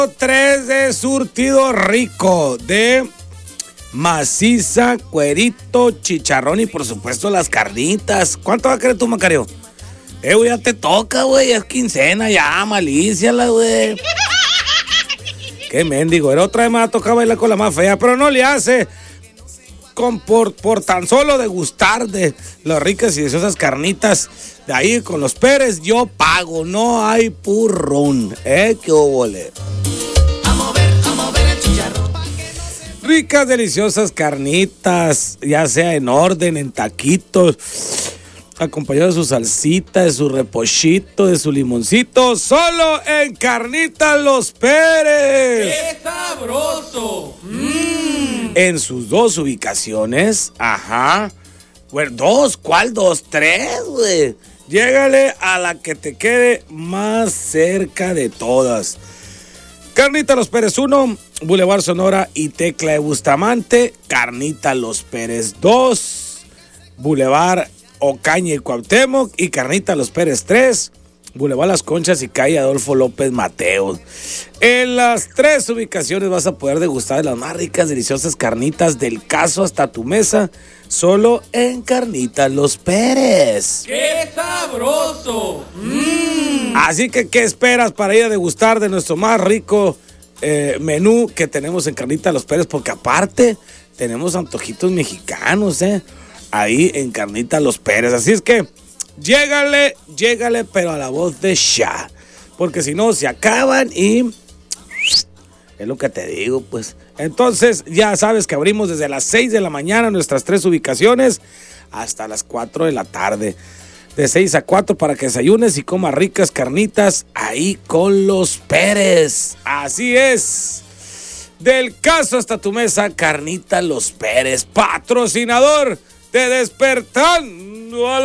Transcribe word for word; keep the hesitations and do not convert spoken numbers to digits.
Tres de surtido rico, de maciza, cuerito, chicharrón y por supuesto las carnitas. ¿Cuánto va a querer tú, Macario? Eh, güey, ya te toca, güey, es quincena, ya, malíciala, güey. Qué mendigo, era otra vez me va a tocar bailar con la más fea, pero no le hace. Con, por, por tan solo degustar de las ricas y deliciosas carnitas de ahí con los Pérez, yo pago, no hay purrón, eh, qué óvole. A mover, a mover el chicharrón. Ricas, deliciosas carnitas, ya sea en orden, en taquitos, acompañado de su salsita, de su repochito, de su limoncito, solo en Carnitas Los Pérez. ¡Qué sabroso! ¡Mmm! En sus dos ubicaciones, ajá. Bueno, dos, ¿cuál dos? Tres, güey. Llégale a la que te quede más cerca de todas. Carnitas Los Pérez uno, Boulevard Sonora y Tecla de Bustamante. Carnitas Los Pérez dos, Boulevard Ocaña y Cuauhtémoc. Y Carnitas Los Pérez tres, Boulevard Las Conchas y calle Adolfo López Mateos. En las tres ubicaciones vas a poder degustar de las más ricas, deliciosas carnitas del caso hasta tu mesa, solo en Carnitas Los Pérez. ¡Qué sabroso! ¡Mmm! Así que, ¿qué esperas para ir a degustar de nuestro más rico eh, menú que tenemos en Carnitas Los Pérez? Porque aparte tenemos antojitos mexicanos, ¿eh? Ahí en Carnitas Los Pérez. Así es que llégale, llégale, pero a la voz de Sha. Porque si no, se acaban y es lo que te digo, pues. Entonces, ya sabes que abrimos desde las seis de la mañana nuestras tres ubicaciones hasta las cuatro de la tarde. De seis a cuatro para que desayunes y comas ricas carnitas ahí con Los Pérez. Así es. Del caso hasta tu mesa, Carnitas Los Pérez, patrocinador de Despertando a la